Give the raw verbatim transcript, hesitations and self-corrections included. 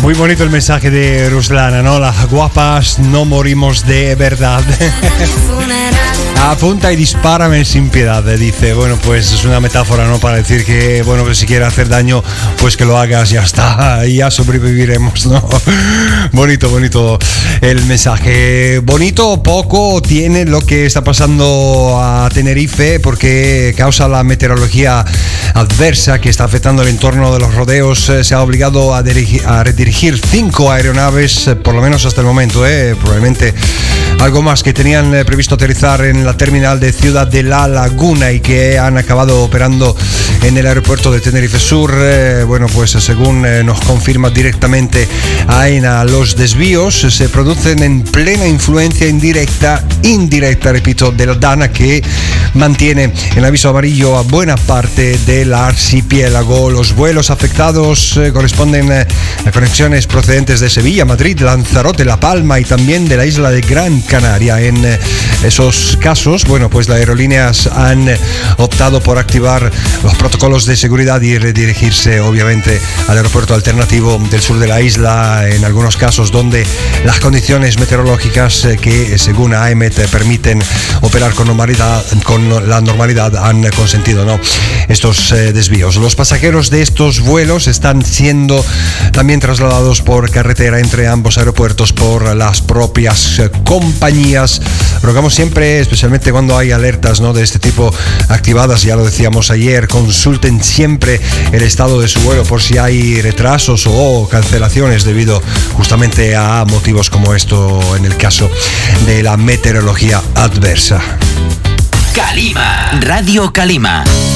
Muy bonito el mensaje de Ruslana, ¿no? Las guapas no morimos de verdad. Apunta y dispárame sin piedad, dice. Bueno, pues es una metáfora, ¿no? Para decir que, bueno, que si quieres hacer daño, pues que lo hagas, ya está, y ya sobreviviremos, ¿no? Bonito, bonito el mensaje. Bonito o poco tiene lo que está pasando a Tenerife, porque causa la meteorología adversa que está afectando el entorno de los rodeos. Se ha obligado a, dirigir, a redirigir cinco aeronaves, por lo menos hasta el momento, ¿eh? Probablemente algo más que tenían previsto aterrizar en la terminal de Ciudad de la Laguna y que han acabado operando en el aeropuerto de Tenerife Sur. Eh, bueno, pues según eh, nos confirma directamente AENA, los desvíos se producen en plena influencia indirecta, indirecta, repito, de la DANA, que mantiene en aviso amarillo a buena parte del archipiélago. Los vuelos afectados eh, corresponden eh, a conexiones procedentes de Sevilla, Madrid, Lanzarote, La Palma y también de la isla de Gran Canaria. En eh, esos casos, bueno, pues las aerolíneas han optado por activar los protocolos de seguridad y redirigirse obviamente al aeropuerto alternativo del sur de la isla, en algunos casos donde las condiciones meteorológicas que según AEMET permiten operar con normalidad, con la normalidad, han consentido, ¿no?, estos eh, desvíos. Los pasajeros de estos vuelos están siendo también trasladados por carretera entre ambos aeropuertos por las propias eh, compañías. Rogamos siempre, especialmente cuando hay alertas, ¿no?, de este tipo activadas, ya lo decíamos ayer, consulten siempre el estado de su vuelo por si hay retrasos o cancelaciones debido justamente a motivos como esto en el caso de la meteorología adversa. Calima, Radio Calima.